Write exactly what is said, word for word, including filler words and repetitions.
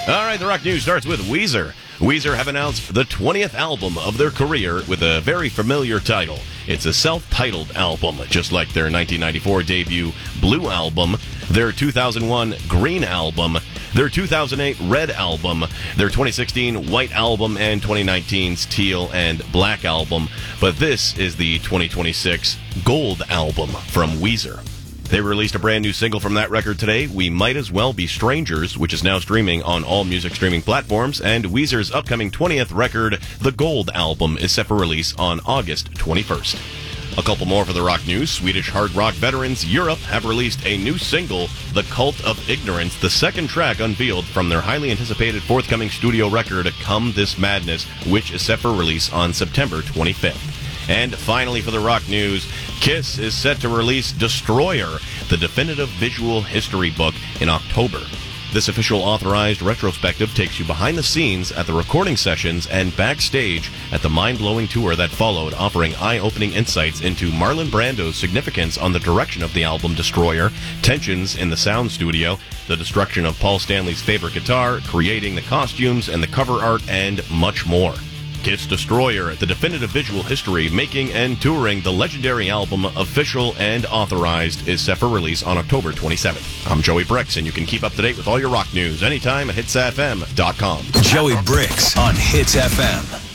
All right, the rock news starts with Weezer. Weezer have announced the twentieth album of their career with a very familiar title. It's a self-titled album, just like their nineteen ninety-four debut Blue album, their two thousand one Green album, their two thousand eight Red album, their twenty sixteen White album, and twenty nineteen's Teal and Black album. But this is the twenty twenty-six Gold album from Weezer. They released a brand new single from that record today, We Might As Well Be Strangers, which is now streaming on all music streaming platforms, and Weezer's upcoming twentieth record, The Gold album, is set for release on August twenty-first. A couple more for the rock news. Swedish hard rock veterans Europe have released a new single, The Cult of Ignorance, the second track unveiled from their highly anticipated forthcoming studio record, Come This Madness, which is set for release on September twenty-fifth. And finally for the rock news, Kiss is set to release Destroyer, the definitive visual history book, in October. This official authorized retrospective takes you behind the scenes at the recording sessions and backstage at the mind-blowing tour that followed, offering eye-opening insights into Marlon Brando's significance on the direction of the album Destroyer, tensions in the sound studio, the destruction of Paul Stanley's favorite guitar, creating the costumes and the cover art, and much more. Kiss Destroyer, the definitive visual history, making and touring the legendary album official and authorized, is set for release on October twenty-seventh. I'm Joey Bricks, and you can keep up to date with all your rock news anytime at hits f m dot com. Joey Bricks on Hits F M.